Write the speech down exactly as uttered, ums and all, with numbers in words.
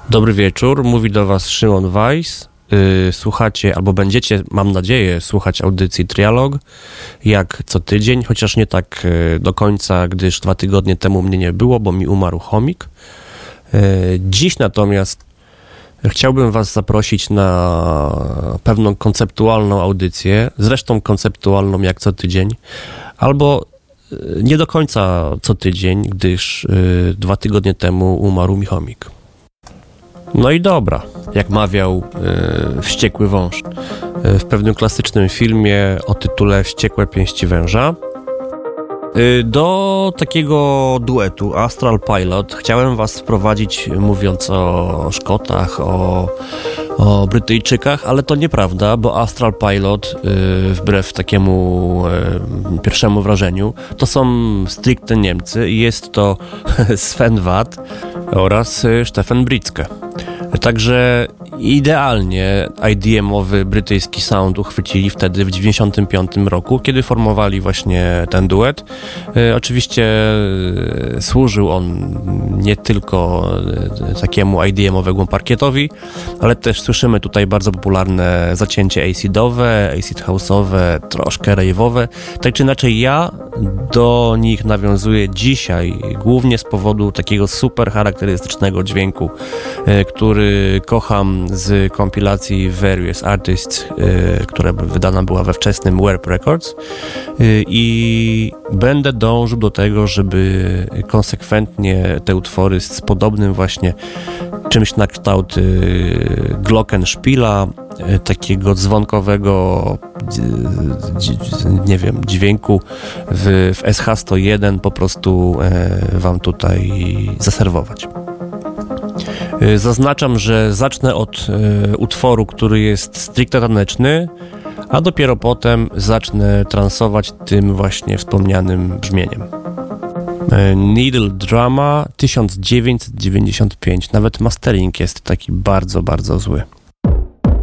Dobry wieczór, mówi do Was Szymon Weiss. Yy, słuchacie, albo będziecie, mam nadzieję, słuchać audycji Trialog, jak co tydzień, chociaż nie tak yy, do końca, gdyż dwa tygodnie temu mnie nie było, bo mi umarł chomik. Yy, dziś natomiast chciałbym Was zaprosić na pewną konceptualną audycję, zresztą konceptualną jak co tydzień, albo yy, nie do końca co tydzień, gdyż yy, dwa tygodnie temu umarł mi chomik. No i dobra, jak mawiał yy, Wściekły Wąż yy, w pewnym klasycznym filmie o tytule Wściekłe pięści węża. Yy, do takiego duetu Astral Pilot chciałem Was wprowadzić, mówiąc o Szkotach, o, o Brytyjczykach, ale to nieprawda, bo Astral Pilot, yy, wbrew takiemu yy, pierwszemu wrażeniu, to są stricte Niemcy i jest to Sven Väth oraz Stefan Bricke. Także idealnie I D M-owy brytyjski sound uchwycili wtedy w dziewięćdziesiątym piątym roku, kiedy formowali właśnie ten duet. E, oczywiście e, służył on nie tylko e, takiemu I D M-owemu parkietowi, ale też słyszymy tutaj bardzo popularne zacięcie acidowe, acid house'owe, troszkę rave'owe. Tak czy inaczej ja do nich nawiązuję dzisiaj głównie z powodu takiego super charakterystycznego dźwięku, e, który kocham z kompilacji Various Artists, yy, która wydana była we wczesnym Warp Records, yy, i będę dążył do tego, żeby konsekwentnie te utwory z podobnym właśnie czymś na kształt yy, glockenspiela, yy, takiego dzwonkowego yy, nie wiem, dźwięku w, w S H sto jeden po prostu yy, wam tutaj zaserwować. Zaznaczam, że zacznę od y, utworu, który jest stricte taneczny, a dopiero potem zacznę transować tym właśnie wspomnianym brzmieniem. Y, Needle Drama tysiąc dziewięćset dziewięćdziesiąt pięć. Nawet mastering jest taki bardzo, bardzo zły.